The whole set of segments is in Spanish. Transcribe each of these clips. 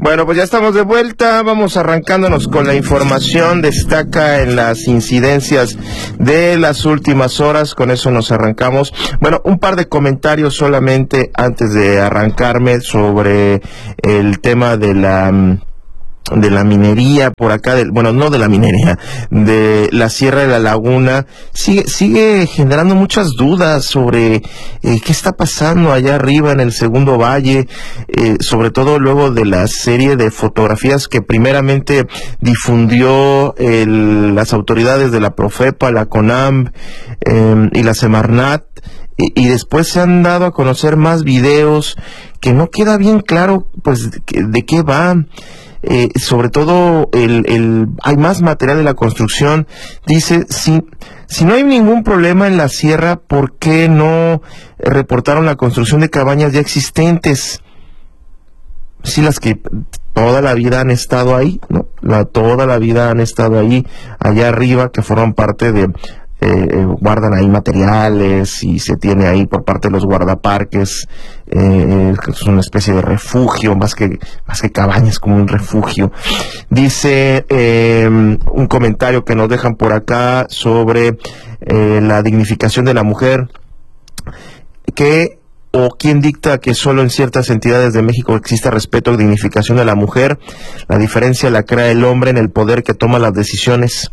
Bueno, pues ya estamos de vuelta, vamos arrancándonos con la información. Destaca en las incidencias de las últimas horas, con eso nos arrancamos. Bueno, un par de comentarios solamente antes de arrancarme sobre el tema de la minería por acá, no de la minería, de la Sierra de la Laguna. Sigue generando muchas dudas sobre qué está pasando allá arriba en el Segundo Valle, sobre todo luego de la serie de fotografías que primeramente difundió las autoridades de la Profepa, la CONAMP y la Semarnat, y después se han dado a conocer más videos que no queda bien claro pues de qué va. Sobre todo hay más material de la construcción. Dice, si no hay ningún problema en la sierra, ¿por qué no reportaron la construcción de cabañas ya existentes? Sí, las que toda la vida han estado ahí, ¿no? Toda la vida han estado ahí, allá arriba, que forman parte de... guardan ahí materiales y se tiene ahí por parte de los guardaparques, es una especie de refugio, más que cabañas, como un refugio. Dice un comentario que nos dejan por acá sobre la dignificación de la mujer, ¿quién dicta que solo en ciertas entidades de México exista respeto o dignificación de la mujer? La diferencia la crea el hombre en el poder que toma las decisiones.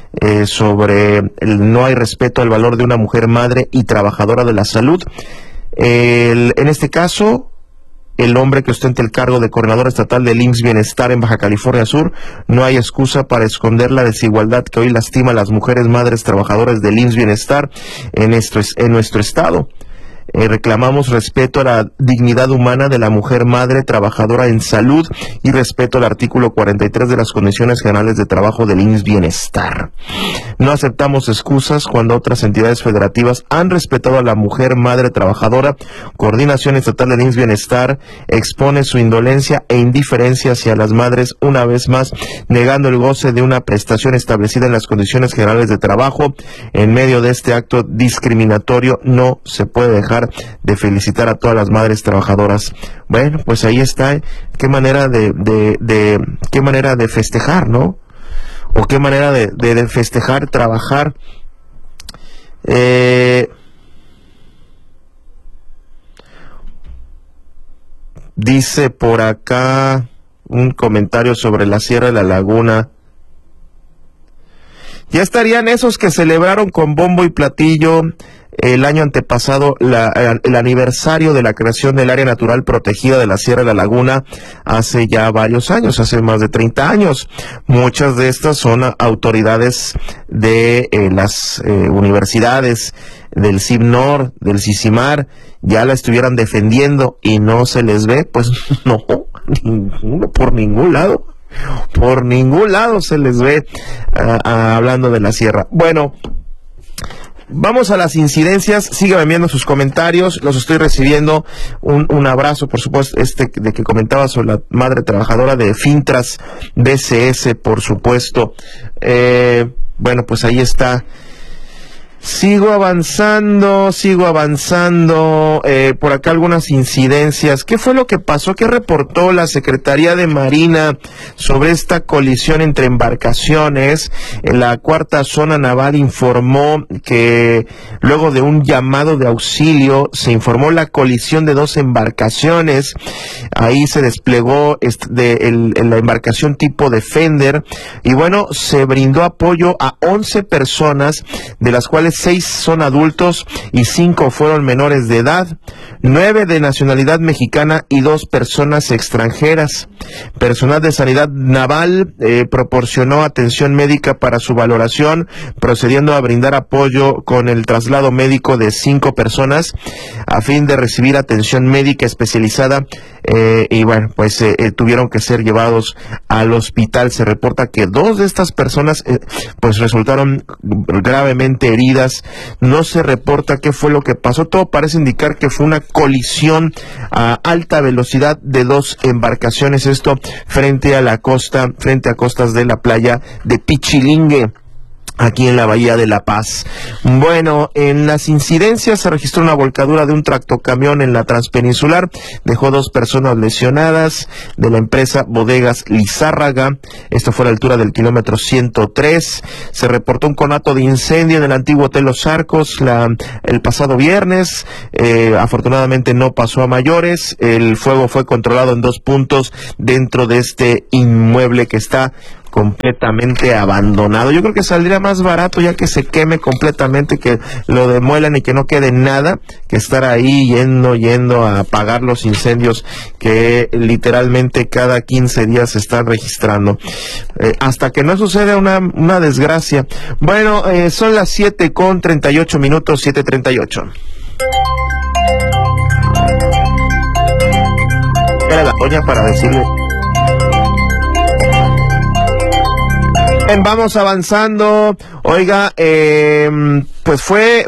No hay respeto al valor de una mujer madre y trabajadora de la salud. En este caso, el hombre que ostenta el cargo de coordinador estatal del IMSS Bienestar en Baja California Sur, no hay excusa para esconder la desigualdad que hoy lastima a las mujeres madres trabajadoras del IMSS Bienestar en nuestro estado. Reclamamos respeto a la dignidad humana de la mujer madre trabajadora en salud y respeto al artículo 43 de las Condiciones Generales de Trabajo del IMSS Bienestar. No aceptamos excusas cuando otras entidades federativas han respetado a la mujer madre trabajadora. Coordinación Estatal del IMSS Bienestar expone su indolencia e indiferencia hacia las madres, una vez más negando el goce de una prestación establecida en las Condiciones Generales de Trabajo. En medio de este acto discriminatorio no se puede dejar de felicitar a todas las madres trabajadoras. Bueno, pues ahí está. Qué manera de festejar, ¿no? O qué manera de festejar, trabajar. Dice por acá un comentario sobre la Sierra de la Laguna. Ya estarían esos que celebraron con bombo y platillo el año antepasado el aniversario de la creación del área natural protegida de la Sierra de la Laguna hace ya varios años, hace más de 30 años. Muchas de estas son autoridades de las universidades, del CIBNOR, del CICIMAR, ya la estuvieran defendiendo y no se les ve, pues no, por ningún lado. Por ningún lado se les ve hablando de la sierra. Bueno, vamos a las incidencias. Sigan enviando sus comentarios, los estoy recibiendo. Un abrazo, por supuesto, de que comentaba sobre la madre trabajadora de Fintras BCS, por supuesto. Bueno, pues ahí está. Sigo avanzando, por acá algunas incidencias. ¿Qué fue lo que pasó? ¿Qué reportó la Secretaría de Marina sobre esta colisión entre embarcaciones? La cuarta zona naval informó que luego de un llamado de auxilio se informó la colisión de dos embarcaciones. Ahí se desplegó la embarcación tipo Defender y bueno, se brindó apoyo a 11 personas, de las cuales 6 son adultos y 5 fueron menores de edad, 9 de nacionalidad mexicana y 2 personas extranjeras. Personal de sanidad naval proporcionó atención médica para su valoración, procediendo a brindar apoyo con el traslado médico de 5 personas a fin de recibir atención médica especializada y bueno, pues tuvieron que ser llevados al hospital. Se reporta que 2 de estas personas pues resultaron gravemente heridas. No se reporta qué fue lo que pasó. Todo parece indicar que fue una colisión a alta velocidad de 2 embarcaciones, esto frente a costas de la playa de Pichilingue. aquí en la Bahía de La Paz. Bueno, en las incidencias se registró una volcadura de un tractocamión en la Transpeninsular, dejó 2 personas lesionadas, de la empresa Bodegas Lizárraga, esto fue a la altura del kilómetro 103, se reportó un conato de incendio en el antiguo Hotel Los Arcos el pasado viernes, afortunadamente no pasó a mayores, el fuego fue controlado en 2 puntos dentro de este inmueble que está completamente abandonado. Yo creo que saldría más barato ya que se queme completamente, que lo demuelan y que no quede nada, que estar ahí yendo a apagar los incendios que literalmente cada 15 días se están registrando. Hasta que no suceda una desgracia. Bueno, son las 7:38 minutos, 7:38. Era la doña para decirle. Vamos avanzando. Oiga, pues fue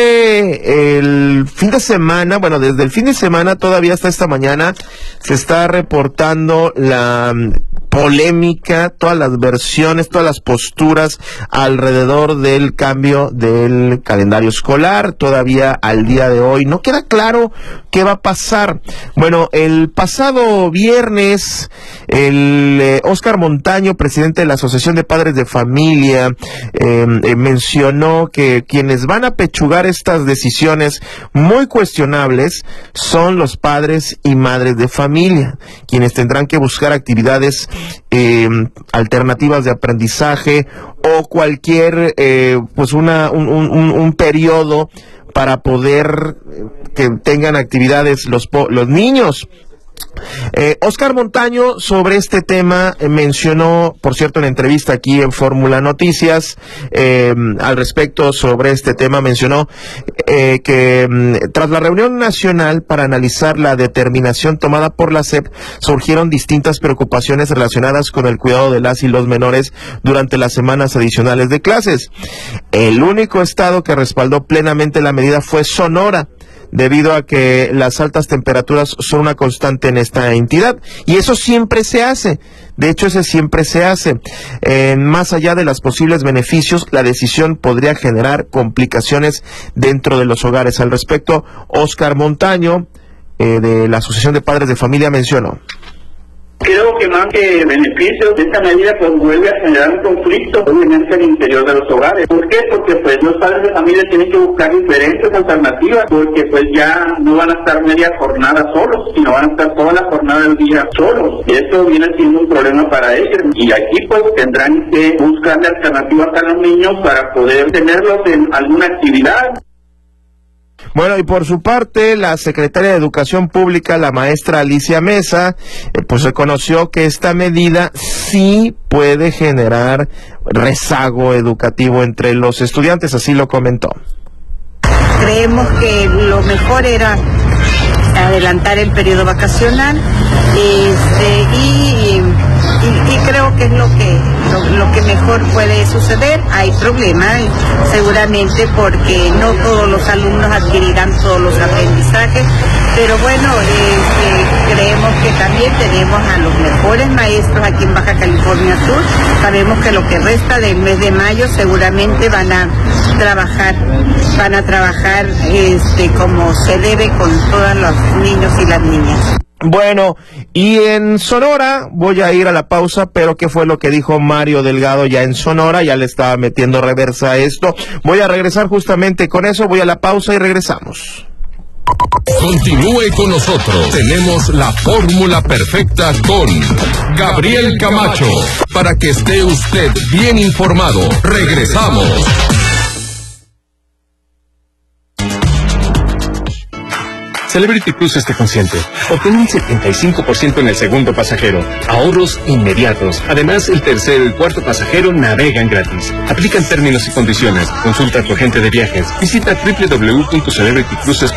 el fin de semana, bueno, desde el fin de semana todavía hasta esta mañana se está reportando la polémica, todas las versiones, todas las posturas alrededor del cambio del calendario escolar. Todavía al día de hoy no queda claro qué va a pasar. Bueno, el pasado viernes, el Óscar Montaño, presidente de la Asociación de Padres de Familia, mencionó que quienes van a pechugar estas decisiones muy cuestionables son los padres y madres de familia, quienes tendrán que buscar actividades alternativas de aprendizaje o cualquier pues un periodo para poder que tengan actividades los niños. Óscar Montaño sobre este tema mencionó, por cierto, en entrevista aquí en Fórmula Noticias, al respecto sobre este tema mencionó que tras la reunión nacional para analizar la determinación tomada por la SEP, surgieron distintas preocupaciones relacionadas con el cuidado de las y los menores durante las semanas adicionales de clases. El único estado que respaldó plenamente la medida fue Sonora, debido a que las altas temperaturas son una constante en esta entidad, y eso siempre se hace. De hecho, ese siempre se hace. Más allá de los posibles beneficios, la decisión podría generar complicaciones dentro de los hogares. Al respecto, Óscar Montaño, de la Asociación de Padres de Familia, mencionó: creo que más que beneficios, esta medida pues vuelve a generar un conflicto, obviamente, al interior de los hogares. ¿Por qué? Porque pues los padres de familia tienen que buscar diferentes alternativas, porque pues ya no van a estar media jornada solos, sino van a estar toda la jornada del día solos. Y esto viene siendo un problema para ellos. Y aquí pues tendrán que buscarle alternativas a los niños para poder tenerlos en alguna actividad. Bueno, y por su parte, la secretaria de Educación Pública, la maestra Alicia Mesa, pues reconoció que esta medida sí puede generar rezago educativo entre los estudiantes, así lo comentó. Creemos que lo mejor era adelantar el periodo vacacional y creo que es lo que mejor puede suceder. Hay problemas seguramente porque no todos los alumnos adquirirán todos los aprendizajes, pero bueno, creemos que también tenemos a los mejores maestros aquí en Baja California Sur. Sabemos que lo que resta del mes de mayo seguramente van a trabajar como se debe con todos los niños y las niñas. Bueno, y en Sonora, voy a ir a la pausa, pero ¿qué fue lo que dijo Mario Delgado ya en Sonora? Ya le estaba metiendo reversa a esto. Voy a regresar justamente con eso, voy a la pausa y regresamos. Continúe con nosotros. Tenemos la fórmula perfecta con Gabriel Camacho, para que esté usted bien informado. Regresamos. Celebrity Cruises te consiente. Obtén un 75% en el segundo pasajero. Ahorros inmediatos. Además, el tercer y el cuarto pasajero navegan gratis. Aplican términos y condiciones. Consulta a tu agente de viajes. Visita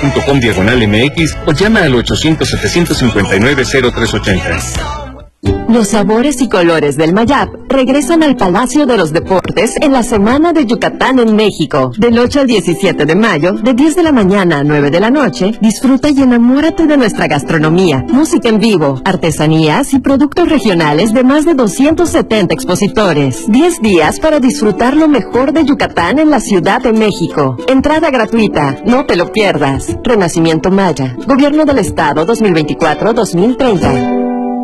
www.celebritycruises.com/MX o llama al 800-759-0380. Los sabores y colores del Mayab regresan al Palacio de los Deportes en la Semana de Yucatán en México. Del 8 al 17 de mayo, de 10 de la mañana a 9 de la noche, disfruta y enamórate de nuestra gastronomía, música en vivo, artesanías y productos regionales de más de 270 expositores. 10 días para disfrutar lo mejor de Yucatán en la Ciudad de México. Entrada gratuita, no te lo pierdas. Renacimiento Maya, Gobierno del Estado 2024-2030.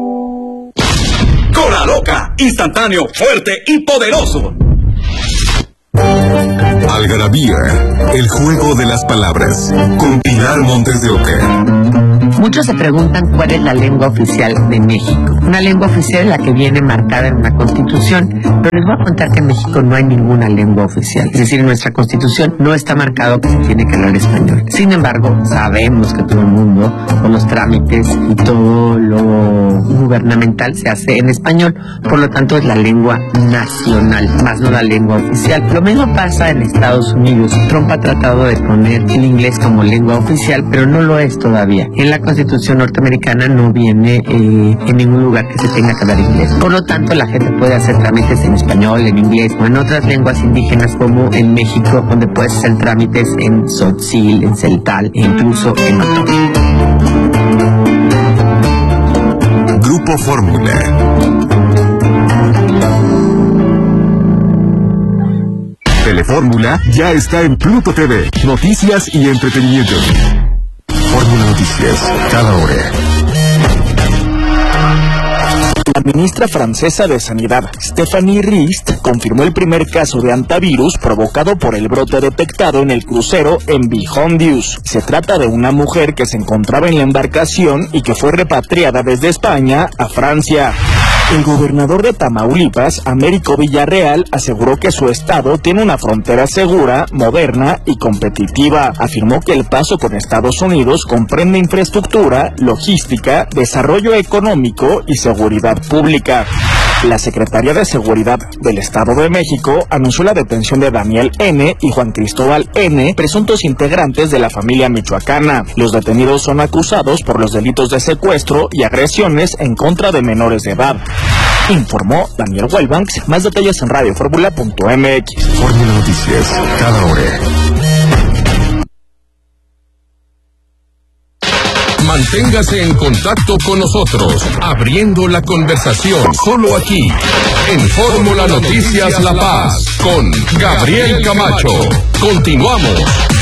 Cola Loca, instantáneo, fuerte y poderoso. Algarabía, el juego de las palabras, con Pilar Montes de Oca. Muchos se preguntan cuál es la lengua oficial de México. Una lengua oficial es la que viene marcada en una constitución, pero les voy a contar que en México no hay ninguna lengua oficial. Es decir, en nuestra constitución no está marcado que se tiene que hablar español. Sin embargo, sabemos que todo el mundo, con los trámites y todo lo gubernamental se hace en español, por lo tanto es la lengua nacional, más no la lengua oficial. Lo mismo pasa en Estados Unidos. Trump ha tratado de poner el inglés como lengua oficial, pero no lo es todavía. En la Constitución norteamericana no viene en ningún lugar que se tenga que hablar inglés. Por lo tanto, la gente puede hacer trámites en español, en inglés o en otras lenguas indígenas, como en México, donde puedes hacer trámites en tzotzil, en celtal e incluso en otomí. Grupo Fórmula. Telefórmula ya está en Pluto TV. Noticias y entretenimiento. Fórmula Noticias, cada hora. La ministra francesa de Sanidad, Stéphanie Rist, confirmó el primer caso de hantavirus provocado por el brote detectado en el crucero MV Hondius. Se trata de una mujer que se encontraba en la embarcación y que fue repatriada desde España a Francia. El gobernador de Tamaulipas, Américo Villarreal, aseguró que su estado tiene una frontera segura, moderna y competitiva. Afirmó que el paso con Estados Unidos comprende infraestructura, logística, desarrollo económico y seguridad pública. La Secretaría de Seguridad del Estado de México anunció la detención de Daniel N. y Juan Cristóbal N., presuntos integrantes de la familia michoacana. Los detenidos son acusados por los delitos de secuestro y agresiones en contra de menores de edad. Informó Daniel Wellbanks. Más detalles en radioformula.mx. Fórmula Noticias, cada hora. Manténgase en contacto con nosotros, abriendo la conversación, solo aquí, en Fórmula Noticias La Paz, con Gabriel Camacho. Continuamos.